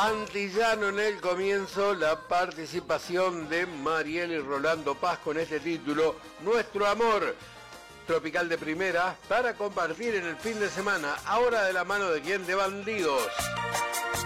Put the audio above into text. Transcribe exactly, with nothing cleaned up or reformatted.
Antillano en el comienzo, la participación de Mariel y Rolando Paz con este título, Nuestro Amor, tropical de primera, para compartir en el fin de semana, ahora de la mano de quién, de Bandidos.